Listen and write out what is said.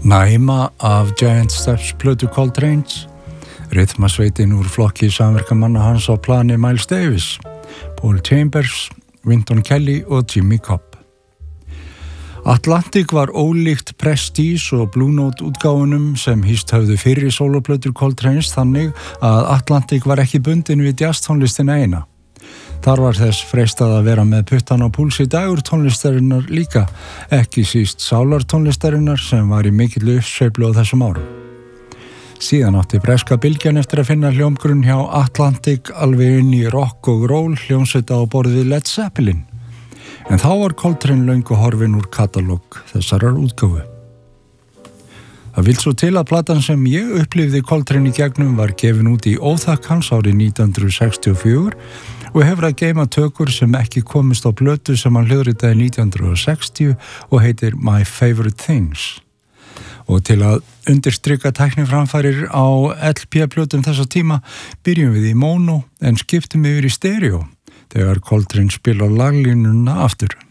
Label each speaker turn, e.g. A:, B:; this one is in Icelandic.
A: Næma af Giant Steps plötu Coltrane's, rytmasveitin úr flokki samverkamanna hans á plani Miles Davis, Paul Chambers, Wynton Kelly og Jimmy Cobb. Atlantic var ólíkt Prestige og Blue Note útgáfunum sem hýst höfðu fyrri sóloplötur Coltrane's þannig að Atlantic var ekki bundin við jazztónlistina eina. Þar var þess freistað að vera með puttan á púlsi dagur tónlistarinnar líka, ekki síst sálartónlistarinnar sem var í mikilli uppsveiflu á þessum árum. Síðan átti breska bylgjan eftir að finna hljómgrunn hjá Atlantic alveg inn í rock og roll hljómsveita á borð við Led Zeppelin. En þá var Coltrane löngu horfin úr katalóg þessarar útgáfu. Það vill svo til að platan sem ég upplifði Coltrane í gegnum var gefin út í óþakk hans árið 1964 og hefur að geyma tökur sem ekki komist á plötu sem hann hljóðritaði 1960 og heitir My Favorite Things. Og til að undirstrika tækniframfarir á LP-plötum þessa tíma byrjum við í mono en skiptum yfir í stereo þegar Coltrane spilar laglínuna aftur.